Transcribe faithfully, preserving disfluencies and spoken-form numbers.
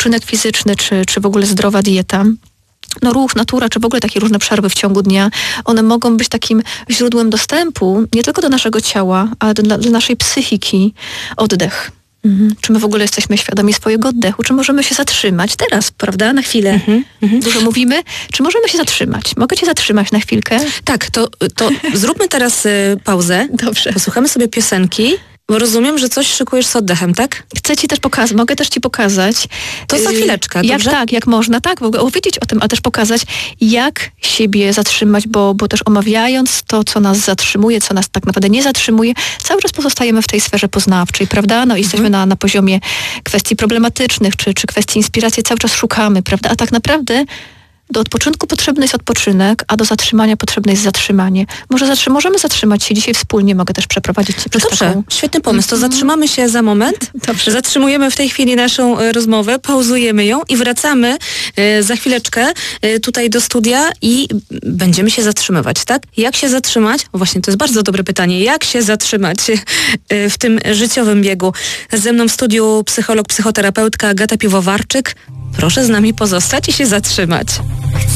odpoczynek fizyczny, czy, czy w ogóle zdrowa dieta, no ruch, natura, czy w ogóle takie różne przerwy w ciągu dnia, one mogą być takim źródłem dostępu nie tylko do naszego ciała, ale do, do naszej psychiki. Oddech. Mhm. Czy my w ogóle jesteśmy świadomi swojego oddechu? Czy możemy się zatrzymać teraz, prawda? Na chwilę. Mhm. Dużo mówimy. Czy możemy się zatrzymać? Mogę cię zatrzymać na chwilkę? Tak, to, to zróbmy teraz y, pauzę. Dobrze. Posłuchamy sobie piosenki. Bo rozumiem, że coś szykujesz z oddechem, tak? Chcę ci też pokazać, mogę też ci pokazać. To za chwileczkę, jak dobrze? Tak, jak można, tak, w ogóle opowiedzieć o tym, a też pokazać, jak siebie zatrzymać, bo, bo też omawiając to, co nas zatrzymuje, co nas tak naprawdę nie zatrzymuje, cały czas pozostajemy w tej sferze poznawczej, prawda? No i jesteśmy na, na poziomie kwestii problematycznych, czy, czy kwestii inspiracji, cały czas szukamy, prawda? A tak naprawdę do odpoczynku potrzebny jest odpoczynek, a do zatrzymania potrzebne jest zatrzymanie. Może zatrzy- możemy zatrzymać się dzisiaj wspólnie, mogę też przeprowadzić cię przez Dobrze, taką... świetny pomysł. To zatrzymamy się za moment. Dobrze. Zatrzymujemy w tej chwili naszą e, rozmowę, pauzujemy ją i wracamy e, za chwileczkę e, tutaj do studia i będziemy się zatrzymywać, tak? Jak się zatrzymać? Właśnie, to jest bardzo dobre pytanie. Jak się zatrzymać e, w tym życiowym biegu? Ze mną w studiu psycholog, psychoterapeutka Agata Piwowarczyk. Proszę z nami pozostać i się zatrzymać.